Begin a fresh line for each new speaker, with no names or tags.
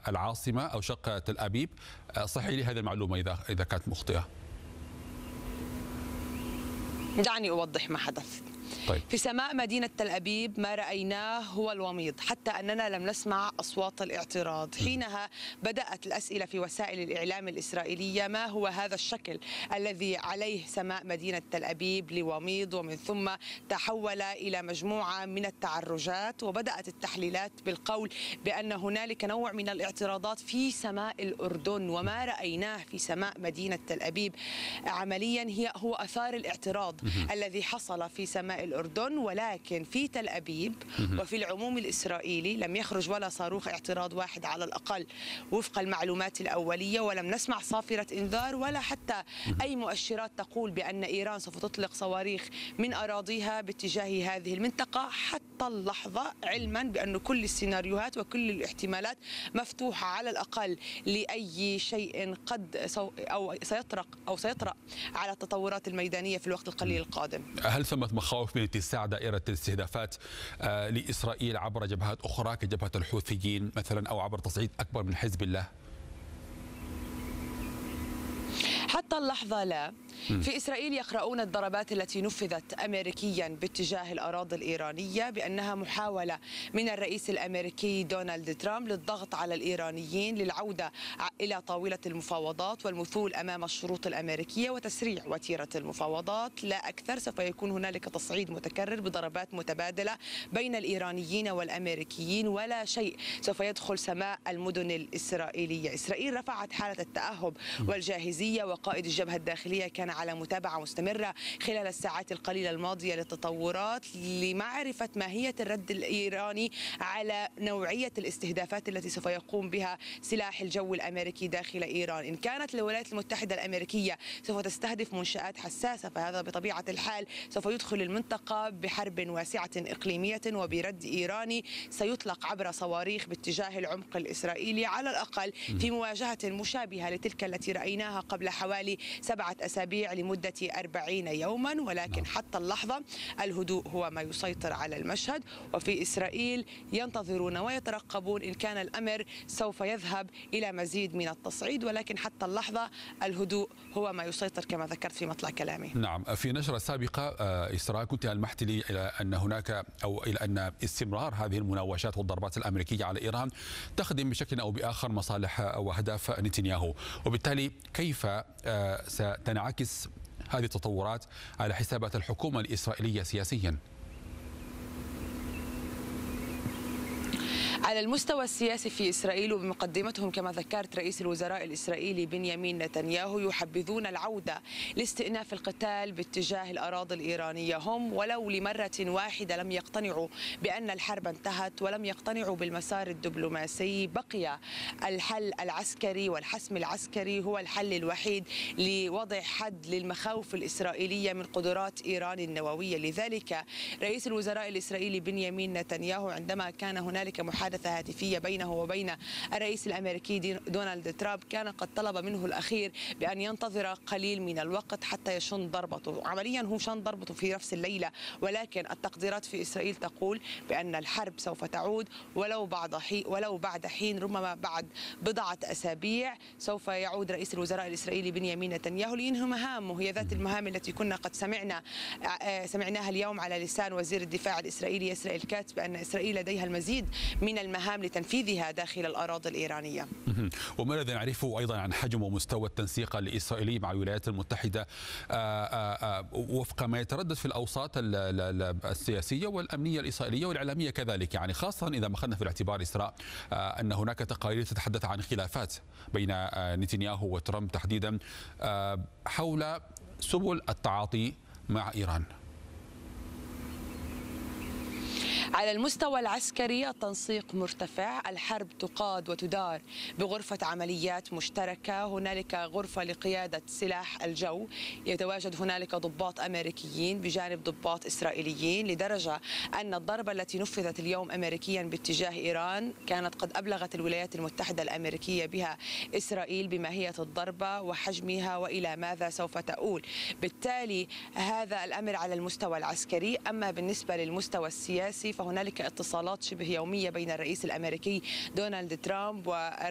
العاصمة أو شق تل أبيب. صحي لي هذه المعلومة إذا كانت مخطئة.
دعني أوضح ما حدث.
طيب.
في سماء مدينة تل أبيب ما رأيناه هو الوميض، حتى أننا لم نسمع أصوات الاعتراض. حينها بدأت الأسئلة في وسائل الإعلام الإسرائيلية: ما هو هذا الشكل الذي عليه سماء مدينة تل أبيب لوميض؟ ومن ثم تحول إلى مجموعة من التعرجات، وبدأت التحليلات بالقول بأن هنالك نوع من الاعتراضات في سماء الأردن، وما رأيناه في سماء مدينة تل أبيب عمليا هو أثار الاعتراض الذي حصل في سماء الأردن، ولكن في تل أبيب وفي العموم الإسرائيلي لم يخرج ولا صاروخ اعتراض واحد على الأقل وفق المعلومات الأولية، ولم نسمع صافرة إنذار ولا حتى أي مؤشرات تقول بأن إيران سوف تطلق صواريخ من أراضيها باتجاه هذه المنطقة حتى اللحظة، علما بأن كل السيناريوهات وكل الاحتمالات مفتوحة على الأقل لأي شيء قد سيطرأ على التطورات الميدانية في الوقت القليل القادم.
هل ثمة مخاوف من اتساع دائرة الاستهدافات لإسرائيل عبر جبهات أخرى كجبهة الحوثيين مثلا، أو عبر تصعيد أكبر من حزب الله؟
حتى اللحظة لا. في إسرائيل يقرؤون الضربات التي نفذت أمريكيا باتجاه الأراضي الإيرانية بأنها محاولة من الرئيس الأمريكي دونالد ترامب للضغط على الإيرانيين للعودة إلى طاولة المفاوضات والمثول أمام الشروط الأمريكية وتسريع وتيرة المفاوضات، لا أكثر. سوف يكون هنالك تصعيد متكرر بضربات متبادلة بين الإيرانيين والأمريكيين، ولا شيء سوف يدخل سماء المدن الإسرائيلية. إسرائيل رفعت حالة التأهب والجاهزية، وقائد الجبهة الداخلية كان على متابعة مستمرة خلال الساعات القليلة الماضية للتطورات لمعرفة ماهية الرد الإيراني على نوعية الاستهدافات التي سوف يقوم بها سلاح الجو الأمريكي داخل إيران. إن كانت الولايات المتحدة الأمريكية سوف تستهدف منشآت حساسة، فهذا بطبيعة الحال سوف يدخل المنطقة بحرب واسعة إقليمية وبرد إيراني سيطلق عبر صواريخ باتجاه العمق الإسرائيلي، على الأقل في مواجهة مشابهة لتلك التي رأيناها قبل حوالي 7 أسابيع لمدة 40 يوما. ولكن حتى اللحظة الهدوء هو ما يسيطر على المشهد، وفي إسرائيل ينتظرون ويترقبون إن كان الأمر سوف يذهب إلى مزيد من التصعيد، ولكن حتى اللحظة الهدوء هو ما يسيطر كما ذكرت في مطلع كلامي.
نعم، في نشرة سابقة إسراء كنت ألمحت لي إلى أن هناك أو إلى أن استمرار هذه المناوشات والضربات الأمريكية على إيران تخدم بشكل أو بآخر مصالح وأهداف نتنياهو، وبالتالي كيف ستنعكس هذه التطورات على حسابات الحكومة الإسرائيلية سياسيا؟
على المستوى السياسي في إسرائيل وبمقدمتهم كما ذكرت رئيس الوزراء الإسرائيلي بنيامين نتنياهو يحبذون العودة لاستئناف القتال باتجاه الأراضي الإيرانية. هم ولو لمرة واحدة لم يقتنعوا بأن الحرب انتهت ولم يقتنعوا بالمسار الدبلوماسي. بقي الحل العسكري والحسم العسكري هو الحل الوحيد لوضع حد للمخاوف الإسرائيلية من قدرات إيران النووية. لذلك رئيس الوزراء الإسرائيلي بنيامين نتنياهو عندما كان هنالك محادثة هاتفية بينه وبين الرئيس الأمريكي دونالد ترامب كان قد طلب منه الأخير بأن ينتظر قليل من الوقت حتى يشن ضربته. عمليا هو شن ضربته في نفس الليلة، ولكن التقديرات في إسرائيل تقول بأن الحرب سوف تعود ولو بعد حين، ربما بعد بضعة أسابيع سوف يعود رئيس الوزراء الإسرائيلي بنيامين نتنياهو لينهي مهامه، هي ذات المهام التي كنا قد سمعناها اليوم على لسان وزير الدفاع الإسرائيلي إسرائيل كاتس بأن إسرائيل لديها المزيد من المهام لتنفيذها داخل الأراضي الإيرانية.
وما الذي نعرفه أيضا عن حجم ومستوى التنسيق الإسرائيلي مع الولايات المتحدة وفق ما يتردد في الأوساط السياسية والأمنية الإسرائيلية والإعلامية كذلك، يعني خاصة إذا ما أخذنا في الاعتبار إسراء أن هناك تقارير تتحدث عن خلافات بين نتنياهو وترامب تحديدا حول سبل التعاطي مع إيران؟
على المستوى العسكري التنسيق مرتفع، الحرب تقاد وتدار بغرفة عمليات مشتركة، هنالك غرفة لقيادة سلاح الجو، يتواجد هنالك ضباط أمريكيين بجانب ضباط إسرائيليين، لدرجة أن الضربة التي نفذت اليوم أمريكيا باتجاه إيران كانت قد أبلغت الولايات المتحدة الأمريكية بها إسرائيل بماهية الضربة وحجمها وإلى ماذا سوف تؤول. بالتالي هذا الأمر على المستوى العسكري. أما بالنسبة للمستوى السياسي فهنالك اتصالات شبه يومية بين الرئيس الأمريكي دونالد ترامب